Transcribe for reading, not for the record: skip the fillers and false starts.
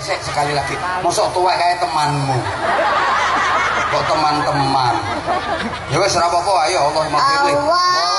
sik sekali lagi. Mosok tuwek kae temanmu. Kok teman-teman. Ya wis ora apa-apa ayo Allah maghfirli.